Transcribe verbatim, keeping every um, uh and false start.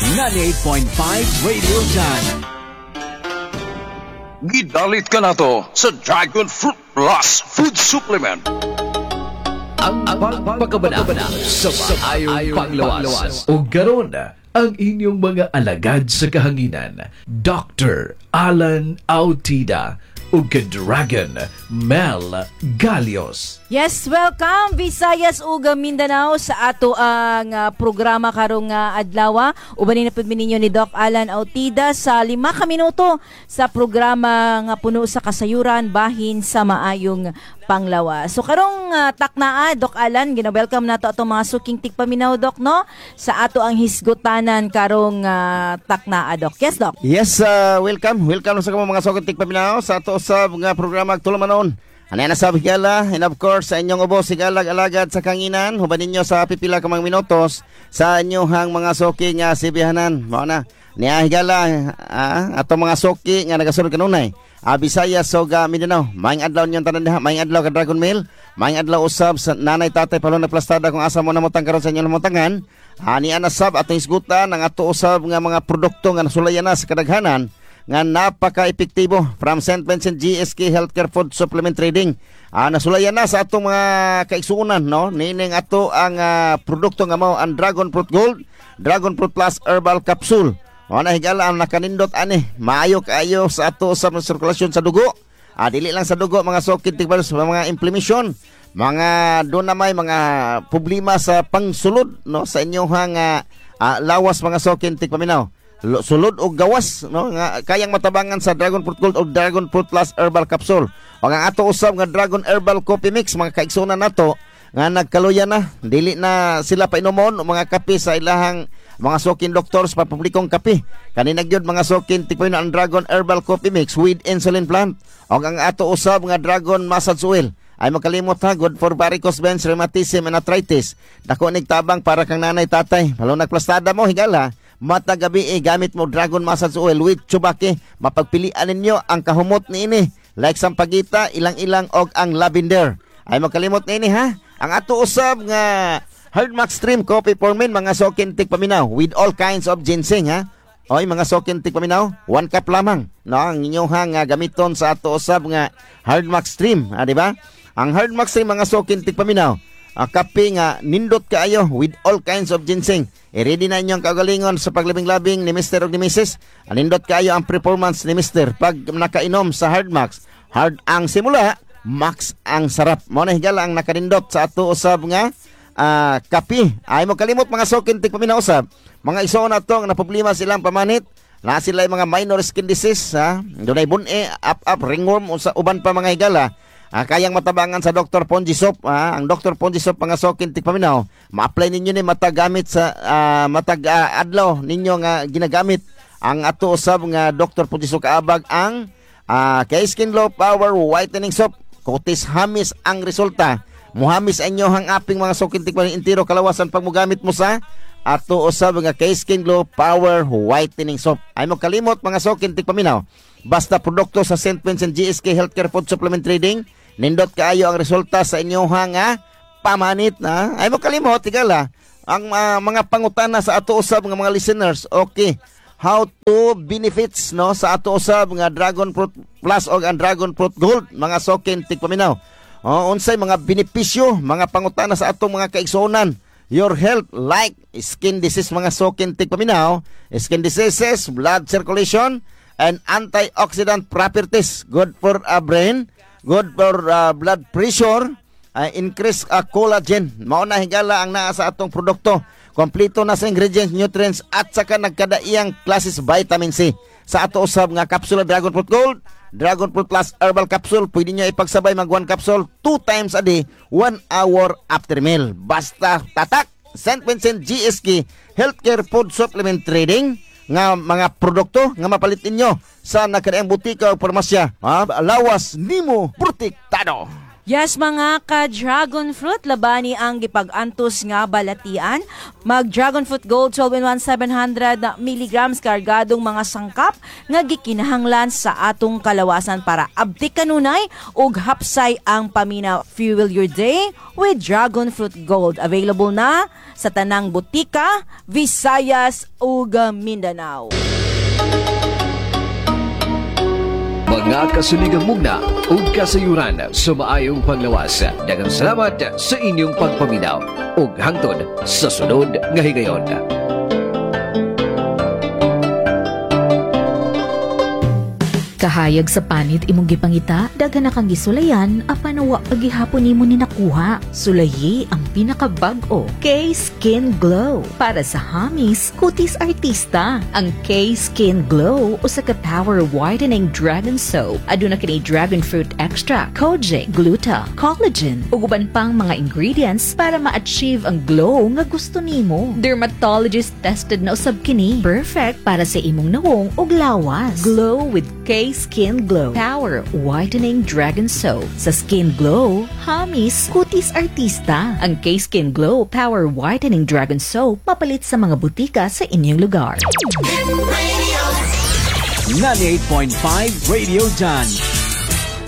ninety-eight point five Radio Done. Gidalit ka na to sa Dragon Fruit Plus Food Supplement. Ang pagpapakabana sa maayong panglawas. O garon ang inyong mga alagad sa kahanginan, Doctor Alan Autida o Dragon Mel Galios. Yes, welcome Visayas ug Mindanao sa ato ang uh, programa karong uh, adlaw. Ubanin na pud ninyo ni Doc Alan Autida sa lima ka minuto sa programa nga puno sa kasayuran bahin sa maayong panglawas. So karong uh, taknaa Doc Alan, gina-welcome nato atong mga suking tigpaminaw Doc no sa ato ang hisgutanan karong uh, taknaa Doc. Yes Doc. Yes, uh, welcome. Welcome sa mga suking tigpaminaw sa ato sa mga programa tulumanon. Anay na sabi gala, and of course sa inyong ubos sigalag alagad sa kanginan, huban ninyo sa pipila ka mga minutos sa inyong mga soki nga sibihanan. Mao na niya higala ah, ato mga soki nga nagasunod kanunay. Ah, Bisaya soga Mindanao. Maayong adlaw niyo tanan diha, maayong adlaw ka Dragon Mail. Maayong adlaw usab sa nanay tatay palong na plastada kung asa mo namutang karon sa inyong namutangan. Ani ana sab atong isgutan ang ato usab nga mga produkto nga nasulayan na sa kadaghanan nga napaka-epektibo from Saint Vincent G S K Healthcare Food Supplement Trading. Ah, nasulayan na sa atong mga kaigsuonan no. Nining ato ang uh, produkto nga mao ang Dragon Fruit Gold, Dragon Fruit Plus Herbal Capsule. O na higala ang nakanindot ani, maayo kaayo sa ato sa sirkulasyon sa dugo. Ah, dili lang sa dugo mga sokit tigbalos mga inflammation, mga do na may mga problema sa pangsulod no sa inyong uh, uh, lawas mga sokit tigpaminaw. Sulod o gawas no nga kayang matabangan sa Dragon Fruit Gold o Dragon Fruit Plus Herbal Capsule. O ang ato usab nga Dragon Herbal Coffee Mix mga kaigsunan nato nga nagkaluya na dili na sila painomon o mga kape sa ilahang mga sokin doctors pa publikong kape. Kanina gyud mga sokin tipo ang Dragon Herbal Coffee Mix with insulin plant. O ang ato usab nga Dragon Massage Oil ay makalimot ha, good for varicose veins, rheumatism and arthritis. Dako nigtabang para kang nanay tatay. Halo nagplastada mo higala mata gabi eh, gamit mo Dragon Massage Oil with Chubake. Mapagpilian ninyo ang kahumot ni ini like sampagita, ilang-ilang og ang lavender. Ay makalimot ni ini ha. Ang ato usab nga Hardmax Stream Coffee for Men mga sokin tigpaminaw with all kinds of ginseng ha. Oy mga sokin tigpaminaw, one cup lamang no ang inyong nga gamiton sa ato usab nga Hardmax Stream, ha di ba? Ang Hardmax Stream mga sokin tigpaminaw, ang kape nga nindot kaayo with all kinds of ginseng. I-ready na inyong kagalingon sa paglabing-labing ni Mister o ni Missus Anindot kayo ang performance ni Mister pag nakainom sa Hardmax. Hard ang simula, max ang sarap. Mo na higala ang nakanindot sa ato usab nga uh, kape. Ay mo kalimot mga sokin tigpaminaw usab. Mga iso na to na problema silang pamanit. Na sila mga minor skin disease ha. Dunay bun-e, up-up, ringworm o sa uban pa mga higala. Ah, kayang matabangan sa Doctor Ponji Soap. Ah, ang Doctor Ponji Soap mga sokin tigpaminaw. Ma-apply ninyo ni matagamit sa uh, matag uh, adlaw ninyo nga ginagamit ang ato usab nga Doctor Ponji Soap kaabag ang uh, K-Skin Glow Power Whitening Soap. Kutis hamis ang resulta. Muhamis inyo hang aping mga sokin tigpaminaw intiro kalawasan pag mogamit mo sa ato usab nga K-Skin Glow Power Whitening Soap. Ay mo kalimot mga sokin tigpaminaw. Basta produkto sa Saint Vincent G S K Healthcare Food Supplement Trading. Nindot kaayo ang resulta sa inyong nga pamanit na. Ay mo kalimot tigala ang uh, mga pangutana sa ato usab nga mga listeners. Okay, how to benefits no sa ato usab nga Dragon Fruit Plus o ang Dragon Fruit Gold mga sokin tigpaminaw. Oh, unsay mga benepisyo, mga pangutana sa atong mga kaigsuonan. Your health like skin disease mga sokin tigpaminaw, skin diseases, blood circulation and antioxidant properties, good for a brain, good for uh, blood pressure, uh, increase uh, collagen. Mao na higala ang naa sa atong produkto. Kompleto na sa ingredients, nutrients at saka nagkadaiyang classes vitamin C. Sa ato usab nga kapsula Dragon Fruit Gold, Dragon Fruit Plus Herbal Capsule, pwede nyo ipagsabay mag one capsule two times a day, one hour after meal. Basta tatak, Saint Vincent G S K Healthcare Food Supplement Trading nga mga produkto nga mapalit ninyo sa nakadaang butika o parmasya. Ha? Lawas nimo protektado. Yes, mga ka-dragon fruit, labani ang gipag-antos nga balatian. Mag-dragon fruit gold twelve in one seven hundred milligrams kargadong mga sangkap nga gikinahanglan sa atong kalawasan para abti kanunay ug hapsay ang paminaw. Fuel your day with dragon fruit gold. Available na sa tanang butika, Visayas ug Mindanao. Mga kasuligang mugna o kasayuran sa maayong panglawas. Daghang salamat sa inyong pagpaminaw ug hangtod sa sunod nga higayon. Kahayag sa panit imong gipangita, daghan na kang gisulayan, apan wa pagihapon nimo ni nakuha. Sulayi ang pinakabag-o, K-Skin Glow. Para sa hamis, kutis artista. Ang K-Skin Glow usa ka power whitening dragon soap. Aduna kini dragon fruit extract, kojic, gluta, collagen, ug uban pang mga ingredients para ma-achieve ang glow nga gusto nimo. Dermatologist tested na usab kini. Perfect para sa imong nawong ug lawas. Glow with K Skin Glow Power Whitening Dragon Soap. Sa Skin Glow, hamis, kutis artista. Ang K-Skin Glow Power Whitening Dragon Soap mapalit sa mga butika sa inyong lugar. ninety-eight point five Radio Done.